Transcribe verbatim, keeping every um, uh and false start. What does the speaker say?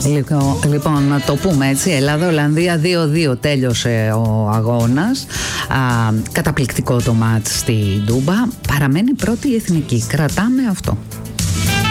Λοιπόν, λοιπόν, να το πούμε έτσι, Ελλάδα-Ολλανδία δύο δύο τέλειωσε ο αγώνας. Α, καταπληκτικό το μάτς στη Ντούμπα. Παραμένει πρώτη η εθνική. Κρατάμε αυτό.